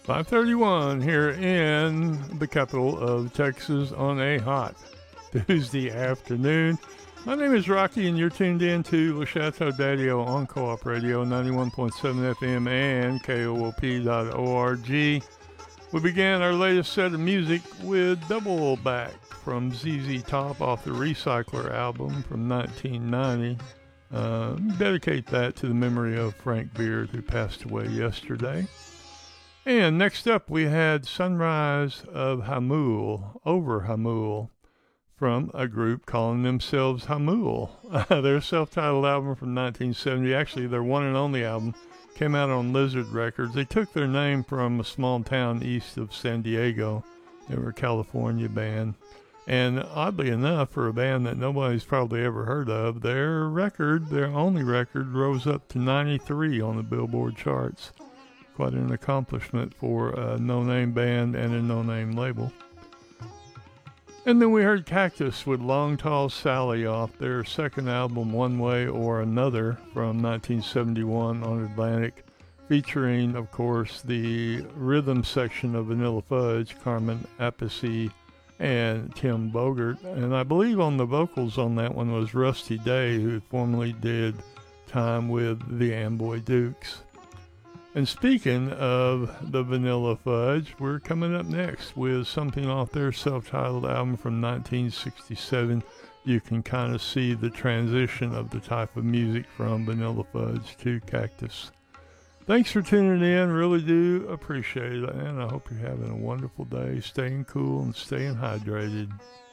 5:31 here in the capital of Texas on a hot Tuesday afternoon. My name is Rocky, and you're tuned in to Le Chateau d'Adio on Co-op Radio 91.7 FM and KOOP.org. We began our latest set of music with Double Back from ZZ Top off the Recycler album from 1990. Dedicate that to the memory of Frank Beard, who passed away yesterday. And next up, we had Sunrise of Hamul, Over Hamul, from a group calling themselves Hamul. Their self-titled album from 1970, actually their one and only album, came out on Lizard Records. They took their name from a small town east of San Diego. They were a California band. And oddly enough, for a band that nobody's probably ever heard of, their record, their only record, rose up to 93 on the Billboard charts. Quite an accomplishment for a no-name band and a no-name label. And then we heard Cactus with Long Tall Sally off their second album, One Way or Another, from 1971 on Atlantic, featuring, of course, the rhythm section of Vanilla Fudge, Carmen Appice, and Tim Bogert. And I believe on the vocals on that one was Rusty Day, who formerly did time with the Amboy Dukes. And speaking of the Vanilla Fudge, we're coming up next with something off their self-titled album from 1967. You can kind of see the transition of the type of music from Vanilla Fudge to Cactus. Thanks for tuning in. Really do appreciate it. And I hope you're having a wonderful day, staying cool and staying hydrated.